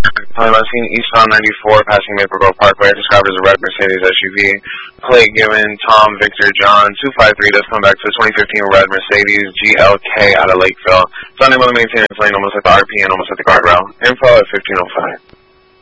Lane, eastbound 94, passing Maple Grove Parkway, described as a red Mercedes SUV. Plate given Tom Victor John 253. Does come back to 2015 red Mercedes GLK out of Lakeville. Sunday, mother maintained its lane almost at the RP and almost at the guardrail. Info at 1505.